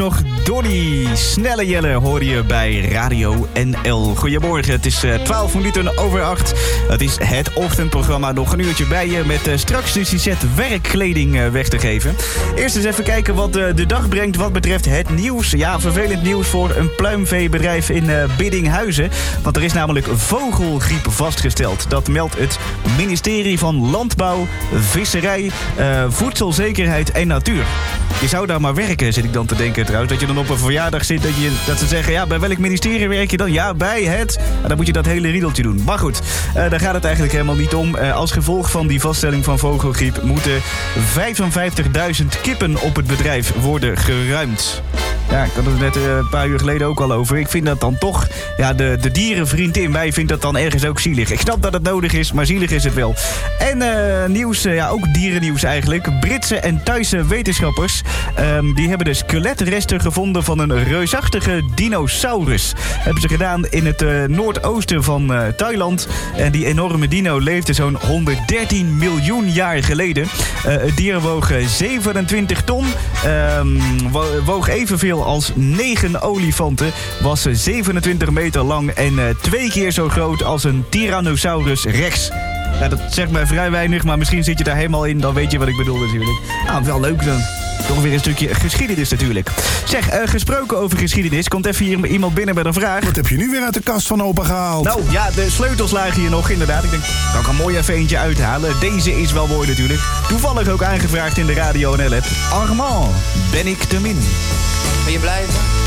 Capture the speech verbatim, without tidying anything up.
Nog Donnie, Snelle Jelle hoor je bij Radio N L. Goedemorgen, het is uh, twaalf minuten over acht. Het is het ochtendprogramma. Nog een uurtje bij je met uh, straks dus die set werkkleding uh, weg te geven. Eerst eens even kijken wat uh, de dag brengt wat betreft het nieuws. Ja, vervelend nieuws voor een pluimveebedrijf in uh, Biddinghuizen. Want er is namelijk vogelgriep vastgesteld. Dat meldt het ministerie van Landbouw, Visserij, uh, Voedselzekerheid en Natuur. Je zou daar maar werken, zit ik dan te denken trouwens. Dat je dan op een verjaardag zit, dat, je, dat ze zeggen... ja, bij welk ministerie werk je dan? Ja, bij het... Nou, dan moet je dat hele riedeltje doen. Maar goed, uh, daar gaat het eigenlijk helemaal niet om. Uh, als gevolg van die vaststelling van vogelgriep... moeten vijfenvijftigduizend kippen op het bedrijf worden geruimd. Ja, ik had het net uh, een paar uur geleden ook al over. Ik vind dat dan toch... ja, de, de dierenvriend in mij vindt dat dan ergens ook zielig. Ik snap dat het nodig is, maar zielig is het wel. En uh, nieuws, uh, ja, ook dierennieuws eigenlijk. Britse en Thaise wetenschappers... Um, die hebben de skeletresten gevonden van een reusachtige dinosaurus. Hebben ze gedaan in het uh, noordoosten van uh, Thailand. En die enorme dino leefde zo'n honderddertien miljoen jaar geleden. Uh, het dier woog zevenentwintig ton. Um, wo- woog evenveel als negen olifanten. Was zevenentwintig meter lang en uh, twee keer zo groot als een Tyrannosaurus rex. Nou, dat zegt mij vrij weinig, maar misschien zit je daar helemaal in. Dan weet je wat ik bedoel natuurlijk. Nou, wel leuk dan. Toch weer een stukje geschiedenis natuurlijk. Zeg, uh, gesproken over geschiedenis, komt even hier iemand binnen met een vraag. Wat heb je nu weer uit de kast van opa gehaald? Nou, ja, de sleutels lagen hier nog, inderdaad. Ik denk, kan ik een mooi even eentje uithalen. Deze is wel mooi natuurlijk. Toevallig ook aangevraagd in de Radio N L-app. Armand, ben ik te min? Ben je blij?